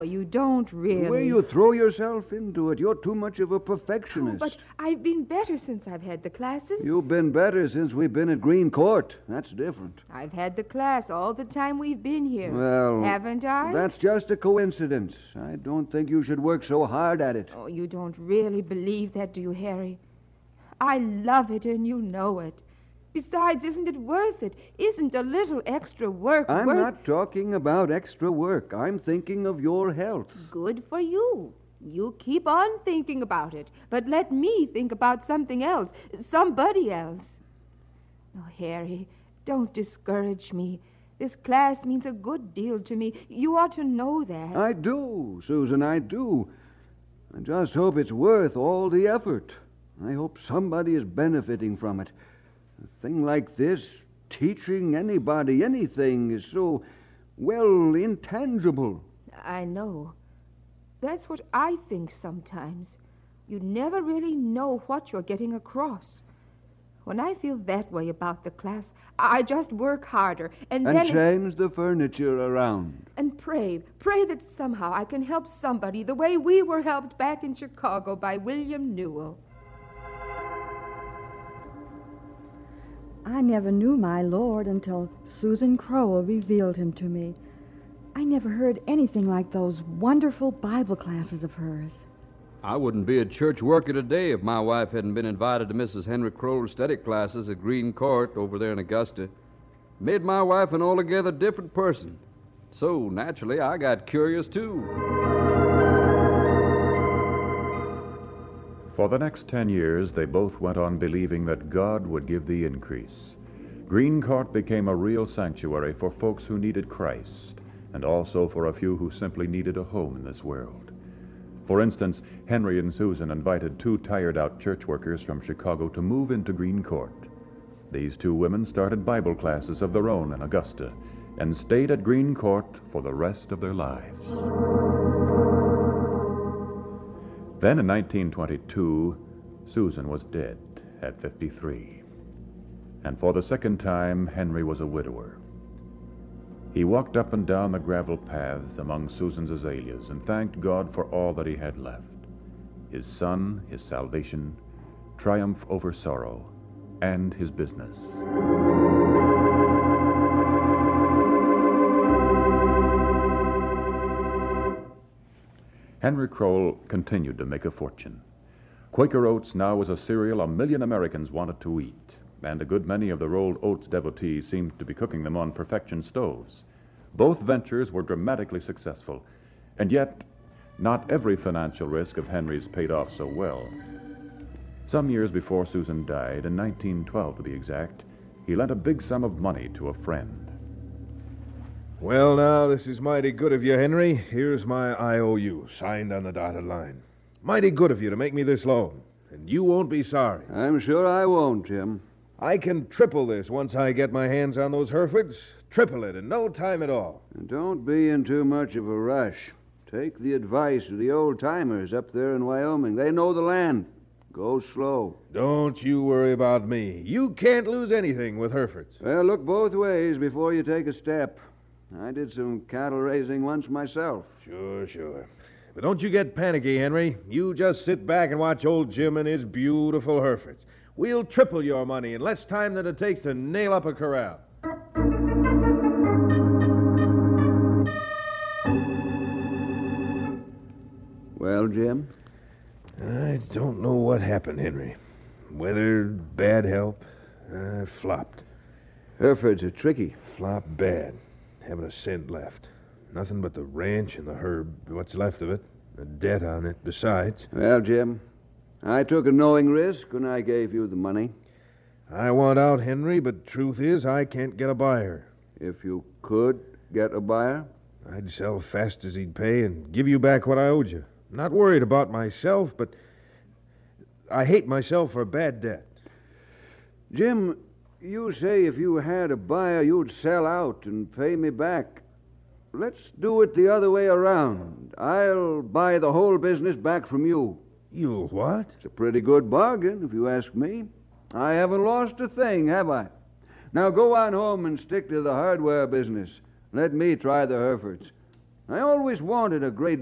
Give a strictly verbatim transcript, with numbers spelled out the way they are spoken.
You don't really. The way you throw yourself into it, you're too much of a Oh, perfectionist. but I've been better since I've had the classes. You've been better since we've been at Green Court. That's different. I've had the class all the time we've been here. Well, haven't I? That's just a coincidence. I don't think you should work so hard at it. Oh, you don't really believe that, do you, Harry? I love it, and you know it. Besides, isn't it worth it? Isn't a little extra work I'm worth... not talking about extra work. I'm thinking of your health. Good for you. You keep on thinking about it, but let me think about something else, somebody else. Oh, Harry, don't discourage me. This class means a good deal to me. You ought to know that. I do, Susan, I do. I just hope it's worth all the effort. I hope somebody is benefiting from it. A thing like this, teaching anybody anything, is so, well, intangible. I know. That's what I think sometimes. You never really know what you're getting across. When I feel that way about the class, I just work harder, and, And then... change the furniture around. And pray, pray that somehow I can help somebody the way we were helped back in Chicago by William Newell. I never knew my Lord until Susan Crowell revealed him to me. I never heard anything like those wonderful Bible classes of hers. I wouldn't be a church worker today if my wife hadn't been invited to Missus Henry Crowell's study classes at Green Court over there in Augusta. Made my wife an altogether different person. So, naturally, I got curious, too. For the next ten years, they both went on believing that God would give the increase. Green Court became a real sanctuary for folks who needed Christ, and also for a few who simply needed a home in this world. For instance, Henry and Susan invited two tired-out church workers from Chicago to move into Green Court. These two women started Bible classes of their own in Augusta and stayed at Green Court for the rest of their lives. Then in nineteen twenty-two, Susan was dead at fifty-three. And for the second time, Henry was a widower. He walked up and down the gravel paths among Susan's azaleas and thanked God for all that he had left. His son, his salvation, triumph over sorrow, and his business. Henry Crowell continued to make a fortune. Quaker Oats now was a cereal a million Americans wanted to eat, and a good many of the rolled oats devotees seemed to be cooking them on perfection stoves. Both ventures were dramatically successful, and yet not every financial risk of Henry's paid off so well. Some years before Susan died, in nineteen twelve to be exact, he lent a big sum of money to a friend. Well, now, this is mighty good of you, Henry. Here's my I O U, signed on the dotted line. Mighty good of you to make me this loan, and you won't be sorry. I'm sure I won't, Jim. I can triple this once I get my hands on those Herefords. Triple it in no time at all. And don't be in too much of a rush. Take the advice of the old-timers up there in Wyoming. They know the land. Go slow. Don't you worry about me. You can't lose anything with Herefords. Well, look both ways before you take a step. I did some cattle raising once myself. Sure, sure. But don't you get panicky, Henry. You just sit back and watch old Jim and his beautiful Herefords. We'll triple your money in less time than it takes to nail up a corral. Well, Jim? I don't know what happened, Henry. Weather, bad help. I flopped. Herefords are tricky. Flopped bad. Haven't a cent left. Nothing but the ranch and the herb, what's left of it. A debt on it besides. Well, Jim, I took a knowing risk when I gave you the money. I want out, Henry, but truth is I can't get a buyer. If you could get a buyer? I'd sell fast as he'd pay and give you back what I owed you. I'm not worried about myself, but I hate myself for a bad debt. Jim, you say if you had a buyer, you'd sell out and pay me back. Let's do it the other way around. I'll buy the whole business back from you. You'll what? It's a pretty good bargain, if you ask me. I haven't lost a thing, have I? Now go on home and stick to the hardware business. Let me try the Herefords. I always wanted a great